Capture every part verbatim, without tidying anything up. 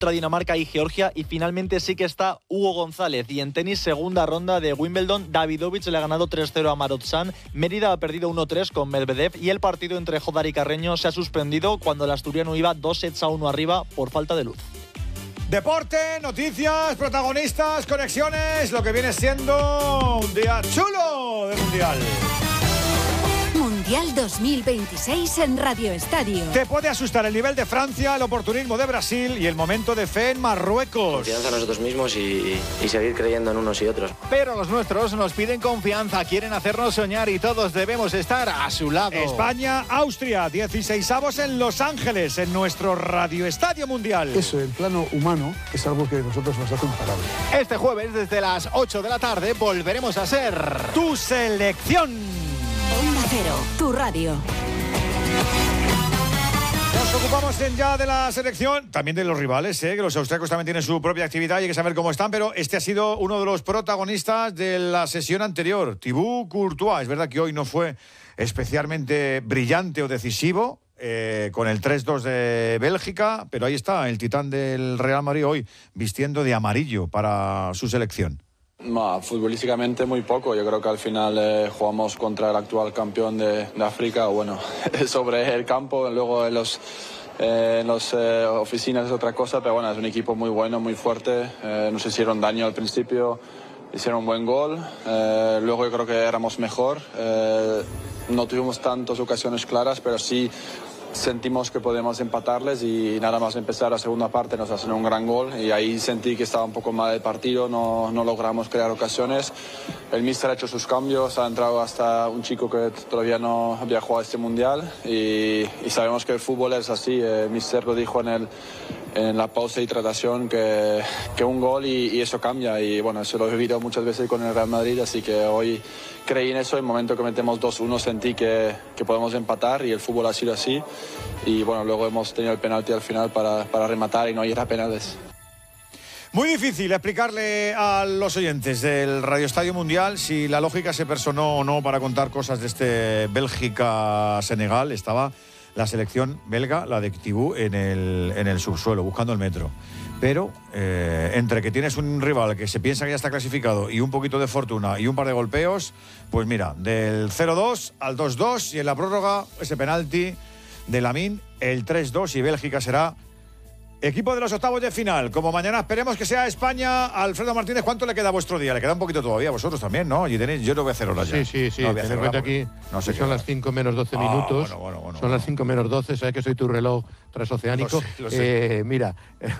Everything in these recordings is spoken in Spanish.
Dinamarca y Georgia, y finalmente sí que está Hugo González. Y en tenis, segunda ronda de Wimbledon, Davidovich le ha ganado tres cero a Marotzan, Mérida ha perdido uno tres con Medvedev y el partido entre Jodar y Carreño se ha suspendido cuando el asturiano iba dos sets a uno arriba por falta de luz. Deporte, noticias, protagonistas, conexiones, lo que viene siendo un día chulo de Mundial. Mundial dos mil veintiséis en Radio Estadio. Te puede asustar el nivel de Francia, el oportunismo de Brasil y el momento de fe en Marruecos. Confianza en nosotros mismos y, y seguir creyendo en unos y otros. Pero los nuestros nos piden confianza, quieren hacernos soñar y todos debemos estar a su lado. España, Austria, dieciseisavos en Los Ángeles, en nuestro Radio Estadio Mundial. Eso, el plano humano, es algo que nosotros nos hace imparables. Este jueves, desde las ocho de la tarde, volveremos a ser tu selección. Onda Cero, tu radio. Nos ocupamos en ya de la selección, también de los rivales, ¿eh? Que los austriacos también tienen su propia actividad y hay que saber cómo están, pero este ha sido uno de los protagonistas de la sesión anterior, Thibaut Courtois. Es verdad que hoy no fue especialmente brillante o decisivo, eh, con el tres dos de Bélgica, pero ahí está el titán del Real Madrid hoy, vistiendo de amarillo para su selección. No, futbolísticamente muy poco. Yo creo que al final eh, jugamos contra el actual campeón de, de África. Bueno, sobre el campo, luego en los eh, en las eh, oficinas es otra cosa, pero bueno, es un equipo muy bueno, muy fuerte. Eh, nos hicieron daño al principio, hicieron un buen gol. Eh, luego yo creo que éramos mejor. Eh, no tuvimos tantas ocasiones claras, pero sí sentimos que podemos empatarles y nada más empezar la segunda parte nos hacen un gran gol y ahí sentí que estaba un poco mal el partido, no, no logramos crear ocasiones. El míster ha hecho sus cambios, ha entrado hasta un chico que todavía no había jugado este mundial y, y sabemos que el fútbol es así. El míster lo dijo en, el, en la pausa de hidratación que, que un gol y, y eso cambia y bueno, eso lo he vivido muchas veces con el Real Madrid, así que hoy creí en eso. En el momento que metemos dos uno sentí que, que podemos empatar y el fútbol ha sido así. Y bueno, luego hemos tenido el penalti al final para, para rematar y no ir a penales. Muy difícil explicarle a los oyentes del Radio Estadio Mundial si la lógica se personó o no para contar cosas de este Bélgica-Senegal. Estaba la selección belga, la de Thibaut, en el, en el subsuelo, buscando el metro. Pero eh, entre que tienes un rival que se piensa que ya está clasificado y un poquito de fortuna y un par de golpeos, pues mira, del cero dos al dos dos y en la prórroga ese penalti de Lamine, el tres dos y Bélgica será equipo de los octavos de final. Como mañana esperemos que sea España. Alfredo Martínez, ¿cuánto le queda a vuestro día? Le queda un poquito todavía a vosotros también, ¿no? Y tenéis, yo no voy a hacer horas ya. Sí, sí, sí. No Ten en cuenta aquí no sé que son las cinco menos doce ah, minutos. Bueno, bueno, bueno, son bueno. las cinco menos doce. Sabes que soy tu reloj transoceánico. Lo sé, lo sé. Eh, mira,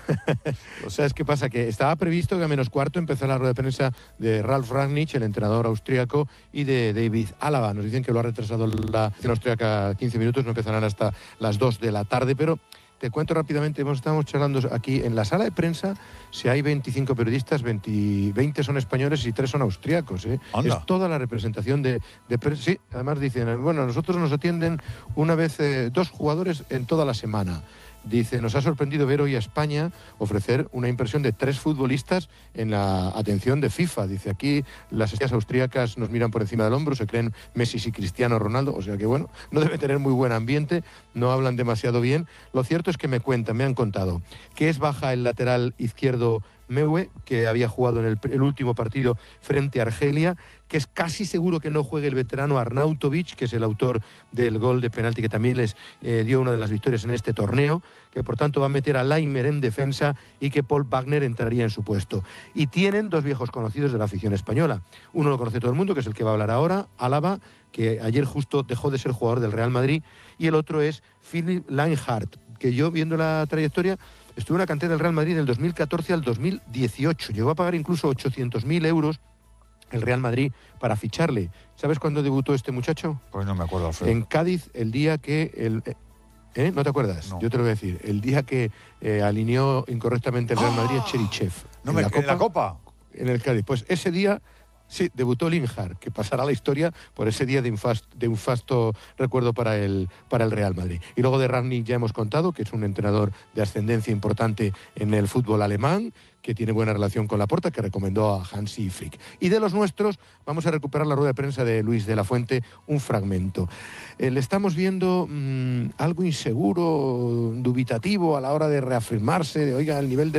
¿sabes qué pasa? Que estaba previsto que a menos cuarto empezó la rueda de prensa de Ralf Rangnick, el entrenador austríaco, y de David Alaba. Nos dicen que lo ha retrasado la acción austríaca quince minutos, no empezarán hasta las dos de la tarde, pero te cuento rápidamente, hemos estado charlando aquí en la sala de prensa, si hay veinticinco periodistas, veinte, veinte son españoles y tres son austríacos. ¿eh? Es toda la representación de, de prensa. Sí, además dicen, bueno, nosotros nos atienden una vez, eh, dos jugadores en toda la semana. Dice, nos ha sorprendido ver hoy a España ofrecer una impresión de tres futbolistas en la atención de FIFA. Dice, aquí las estrellas austríacas nos miran por encima del hombro, se creen Messi y Cristiano Ronaldo, o sea que bueno, no debe tener muy buen ambiente, no hablan demasiado bien. Lo cierto es que me cuentan, me han contado, que es baja el lateral izquierdo Meue, que había jugado en el, el último partido frente a Argelia, que es casi seguro que no juegue el veterano Arnautovic, que es el autor del gol de penalti que también les eh, dio una de las victorias en este torneo, que por tanto va a meter a Laimer en defensa y que Paul Wagner entraría en su puesto. Y tienen dos viejos conocidos de la afición española. Uno lo conoce todo el mundo, que es el que va a hablar ahora, Álava, que ayer justo dejó de ser jugador del Real Madrid, y el otro es Philipp Lienhard, que yo, viendo la trayectoria, estuvo en la cantera del Real Madrid del dos mil catorce al dos mil dieciocho. Llegó a pagar incluso ochocientos mil euros el Real Madrid para ficharle. ¿Sabes cuándo debutó este muchacho? Pues no me acuerdo, Alfredo. En Cádiz, el día que... El, ¿eh? ¿No te acuerdas? No. Yo te lo voy a decir. El día que eh, alineó incorrectamente el Real Madrid a Cherichev. No en, me, la ¿En la Copa? En el Cádiz. Pues ese día... Sí, debutó Lienhard, que pasará a la historia por ese día de, infast, de un fasto recuerdo para el, para el Real Madrid. Y luego de Rangnick ya hemos contado que es un entrenador de ascendencia importante en el fútbol alemán, que tiene buena relación con Laporta, que recomendó a Hansi Flick. Y de los nuestros, vamos a recuperar la rueda de prensa de Luis de la Fuente, un fragmento. Eh, le estamos viendo mmm, algo inseguro, dubitativo a la hora de reafirmarse, de, oiga, el nivel de